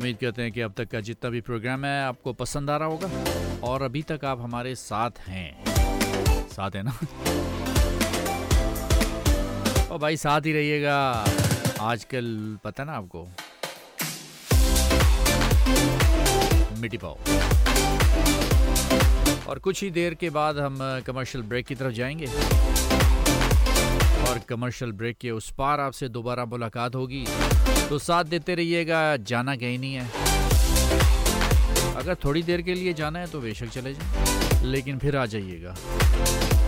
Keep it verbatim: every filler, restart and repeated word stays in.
उम्मीद करते हैं कि अब तक का जितना भी प्रोग्राम है आपको पसंद आ रहा होगा और अभी तक आप हमारे साथ हैं, साथ है ना? और भाई साथ ही रहिएगा। आजकल पता ना आपको मिट्टी पाओ। और कुछ ही देर के बाद हम कमर्शियल ब्रेक की तरफ जाएंगे और कमर्शियल ब्रेक के उस पार आपसे दोबारा मुलाकात होगी, तो साथ देते रहिएगा। जाना कहीं नहीं है, अगर थोड़ी देर के लिए जाना है तो बेशक चले जाएं, लेकिन फिर आ जाइएगा।